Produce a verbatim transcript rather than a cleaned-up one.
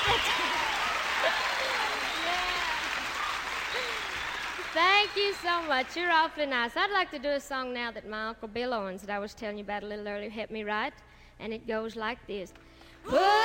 Thank you so much. You're awfully nice. I'd like to do a song now that my Uncle Bill Owens that I was telling you about a little earlier helped me write, and it goes like this. Put